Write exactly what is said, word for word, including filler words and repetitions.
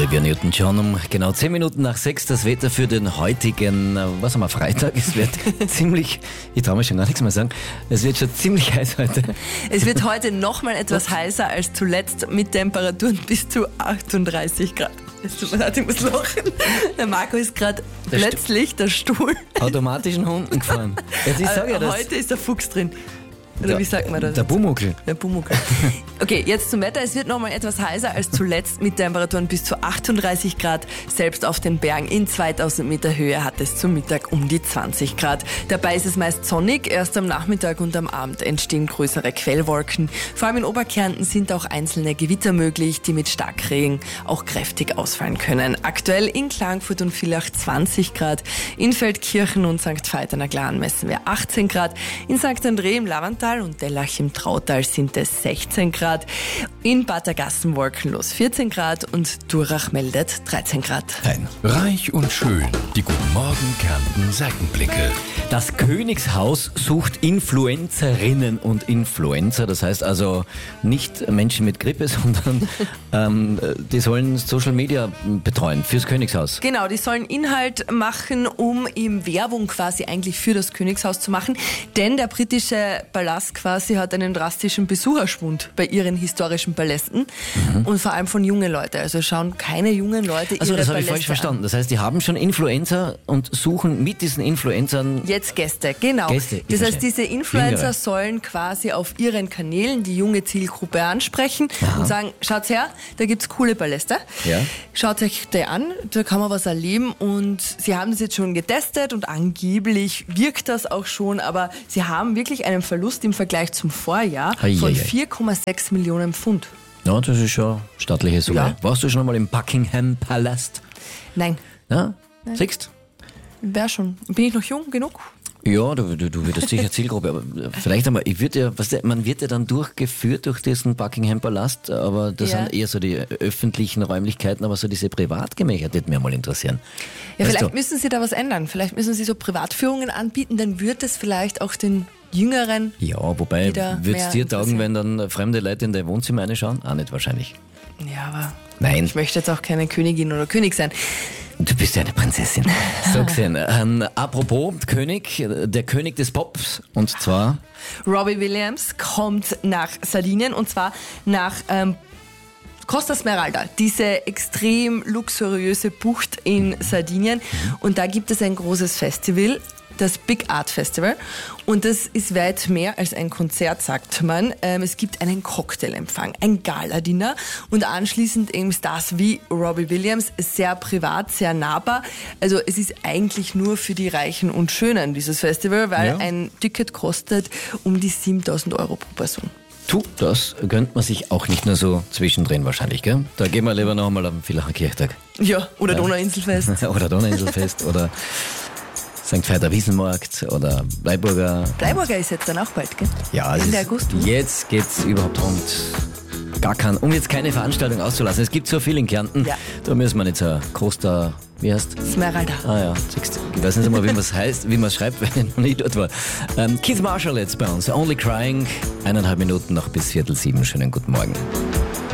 Olivia Newton-John um genau zehn Minuten nach sechs. Das Wetter für den heutigen, was haben wir, Freitag? Es wird ziemlich, ich traue mich schon gar nichts mehr sagen, es wird schon ziemlich heiß heute. Es wird heute nochmal etwas heißer als zuletzt mit Temperaturen bis zu achtunddreißig Grad. Es tut mir leid, ich muss lachen. Der Marco ist gerade plötzlich der Stuhl. Automatischen Hunden gefahren. Jetzt, ich sag ja, das heute ist der Fuchs drin. Oder der, wie sagt man das? Der Bumuckel. Der Bumuckel. Okay, jetzt zum Wetter. Es wird nochmal etwas heißer als zuletzt mit Temperaturen bis zu achtunddreißig Grad. Selbst auf den Bergen in zweitausend Meter Höhe hat es zum Mittag um die zwanzig Grad. Dabei ist es meist sonnig. Erst am Nachmittag und am Abend entstehen größere Quellwolken. Vor allem in Oberkärnten sind auch einzelne Gewitter möglich, die mit Starkregen auch kräftig ausfallen können. Aktuell in Klagenfurt und Villach zwanzig Grad. In Feldkirchen und Sankt Veit an der Glan messen wir achtzehn Grad. In Sankt André im Lavantal und Dellach im Trautal sind es sechzehn Grad. In Bad Gassen wolkenlos vierzehn Grad und Durach meldet dreizehn Grad. Nein. Reich und schön. Die Guten Morgen Kärnten Seitenblicke. Das Königshaus sucht Influencerinnen und Influencer. Das heißt also nicht Menschen mit Grippe, sondern ähm, die sollen Social Media betreuen fürs Königshaus. Genau, die sollen Inhalt machen, um eben Werbung quasi eigentlich für das Königshaus zu machen. Denn der britische Palast quasi hat einen drastischen Besucherschwund bei ihren historischen Palästen mhm. und vor allem von jungen Leuten. Also schauen keine jungen Leute also, ihre das habe ich Paläste falsch verstanden. an. Das heißt, die haben schon Influencer und suchen mit diesen Influencern jetzt Gäste, genau. Gäste, das heißt, verstehe. diese Influencer Jüngere. sollen quasi auf ihren Kanälen die junge Zielgruppe ansprechen Aha. und sagen, schaut her, da gibt's coole Paläste. Ja. Schaut euch die an, da kann man was erleben und sie haben das jetzt schon getestet und angeblich wirkt das auch schon, aber sie haben wirklich einen Verlust im Vergleich zum Vorjahr Hei, von hei, hei. vier Komma sechs Millionen Pfund. Ja, das ist schon stattliche Summe. Ja. Warst du schon einmal im Buckingham Palast? Nein, Ja? Siehst? wäre schon. Bin ich noch jung genug? Ja, du, du, du würdest sicher Zielgruppe, aber vielleicht einmal, ich würde ja, was, man wird ja dann durchgeführt durch diesen Buckingham Palast, aber das Ja. sind eher so die öffentlichen Räumlichkeiten, aber so diese Privatgemächer, das würde mich mal interessieren. Ja, Weißt vielleicht du? müssen sie da was ändern. Vielleicht müssen sie so Privatführungen anbieten, dann wird es vielleicht auch den Jüngeren. Ja, wobei, wieder würde es mehr dir taugen, interessieren. wenn dann fremde Leute in dein Wohnzimmer reinschauen? Auch nicht wahrscheinlich. Ja, aber Nein. ich möchte jetzt auch keine Königin oder König sein. Du bist ja eine Prinzessin. So gesehen. Ähm, apropos König, der König des Pops, und zwar... Robbie Williams kommt nach Sardinien und zwar nach ähm, Costa Smeralda, diese extrem luxuriöse Bucht in Sardinien. Und da gibt es ein großes Festival, das Big Art Festival. Und das ist weit mehr als ein Konzert, sagt man. Ähm, es gibt einen Cocktailempfang, ein Gala-Dinner und anschließend eben Stars wie Robbie Williams, sehr privat, sehr nahbar. Also es ist eigentlich nur für die Reichen und Schönen, dieses Festival, weil Ja. ein Ticket kostet um die siebentausend Euro pro Person. Tu, das gönnt man sich auch nicht nur so zwischendrin wahrscheinlich, gell? Da gehen wir lieber noch einmal am Villacher Kirchtag. Ja, oder Ja. Donauinselfest. Oder Donauinselfest oder Sankt Veiter Wiesenmarkt oder Bleiburger. Bleiburger ist jetzt dann auch bald, gell? Ja, es Ende ist, August. jetzt geht's überhaupt rund. Gar kein, um jetzt keine Veranstaltung auszulassen. Es gibt so viel in Kärnten, Ja. da müssen wir nicht so Costa, wie heißt? Smeralda. Ah ja, siehst du. Ich weiß nicht einmal, wie man es heißt, wie man es schreibt, weil ich noch nie dort war. Ähm, Keith Marshall jetzt bei uns, Only Crying, eineinhalb Minuten noch bis Viertel sieben. Schönen guten Morgen.